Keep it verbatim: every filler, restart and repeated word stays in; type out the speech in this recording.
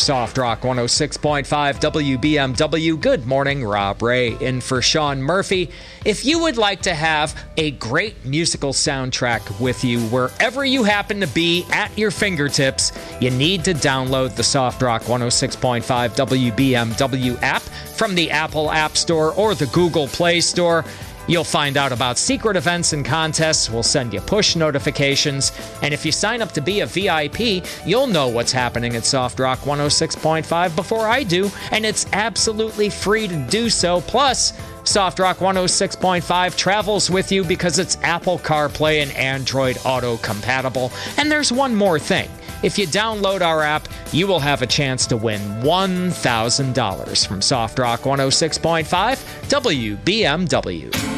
Soft Rock one oh six point five W B M W. Good morning, Rob Ray in for Sean Murphy. If you would like to have a great musical soundtrack with you wherever you happen to be at your fingertips, you need to download the Soft Rock one oh six point five W B M W app from the Apple App Store or the Google Play Store. You'll find out about secret events and contests. We'll send you push notifications. And if you sign up to be a V I P, you'll know what's happening at Soft Rock one oh six point five before I do. And it's absolutely free to do so. Plus, Soft Rock one oh six point five travels with you because it's Apple CarPlay and Android Auto compatible. And there's one more thing. If you download our app, you will have a chance to win one thousand dollars from Soft Rock one oh six point five W B M W.